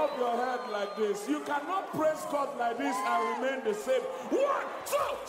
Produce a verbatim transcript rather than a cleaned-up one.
bob your head like this. You cannot praise God like this and remain the same. One, two,